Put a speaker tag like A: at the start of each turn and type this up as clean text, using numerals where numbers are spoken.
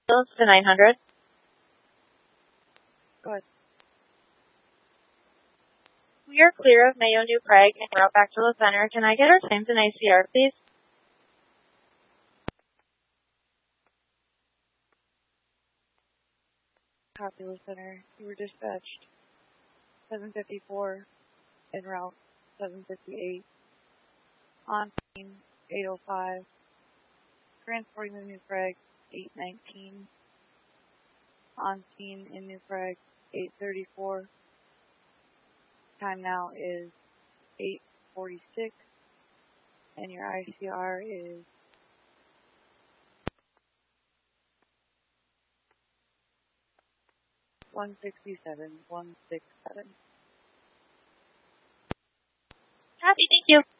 A: Ambulance to 900.
B: Go ahead.
A: We are clear of Mayo New Prague and route back to the center. Can I get our times in ICR, please?
B: Copy, Center. You were dispatched 754 en route 758. On scene 805. Transporting to New Prague 819. On scene in New Prague 834. Time now is 8:46, and your ICR is 167.
A: Copy, thank you.